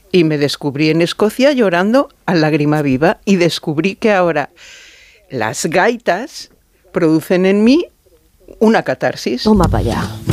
Y me descubrí en Escocia llorando a lágrima viva y descubrí que ahora las gaitas producen en mí una catarsis. Toma para allá.